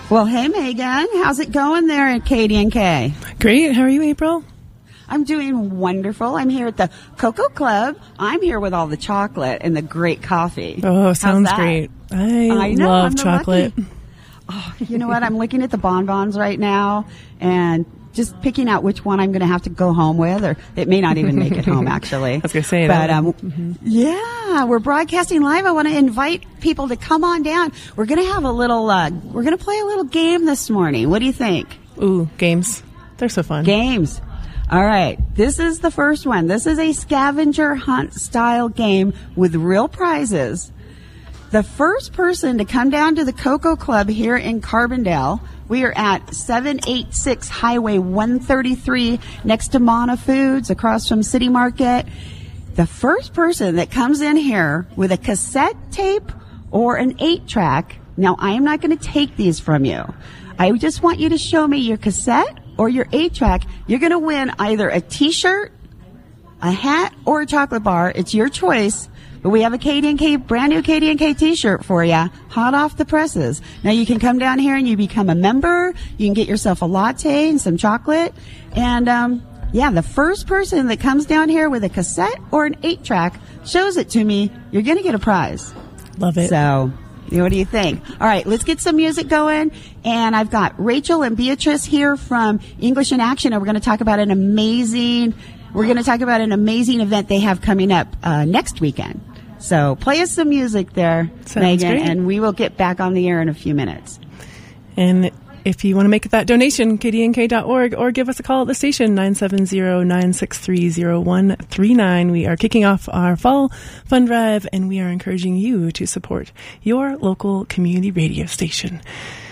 Well, hey, Megan. How's it going there at KDNK? Great. How are you, April? I'm doing wonderful. I'm here at the Cocoa Club. I'm here with all the chocolate and the great coffee. Oh, sounds great. I know, love chocolate. Oh, you know what? I'm looking at the bonbons right now and just picking out which one I'm going to have to go home with, or it may not even make it home, actually. I was going to say that. But, mm-hmm. Yeah, we're broadcasting live. I want to invite people to come on down. We're going to have a little, we're going to play a little game this morning. What do you think? Ooh, games. They're so fun. Games. All right. This is the first one. This is a scavenger hunt style game with real prizes. The first person to come down to the Cocoa Club here in Carbondale, we are at 786 Highway 133 next to Mana Foods across from City Market. The first person that comes in here with a cassette tape or an 8-track, now I am not going to take these from you. I just want you to show me your cassette or your 8-track. You're going to win either a T-shirt, a hat, or a chocolate bar. It's your choice. But we have a KDNK, brand new KDNK T-shirt for you, hot off the presses. Now you can come down here and you become a member. You can get yourself a latte and some chocolate. And, the first person that comes down here with a cassette or an 8-track shows it to me, you're going to get a prize. Love it. So, what do you think? All right, let's get some music going. And I've got Rachel and Beatrice here from English in Action, and we're going to talk about an amazing event they have coming up next weekend. So play us some music there, Sounds Megan, great. and we will get back on the air in a few minutes. And if you want to make that donation, kdnk.org, or give us a call at the station, 970-963-0139. We are kicking off our fall fund drive, and we are encouraging you to support your local community radio station.